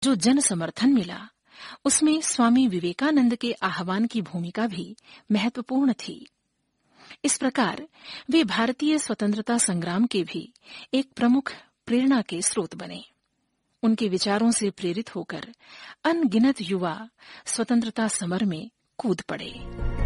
जो जन समर्थन मिला उसमें स्वामी विवेकानंद के आह्वान की भूमिका भी महत्वपूर्ण थी। इस प्रकार वे भारतीय स्वतंत्रता संग्राम के भी एक प्रमुख प्रेरणा के स्रोत बने। उनके विचारों से प्रेरित होकर अनगिनत युवा स्वतंत्रता समर में कूद पड़े।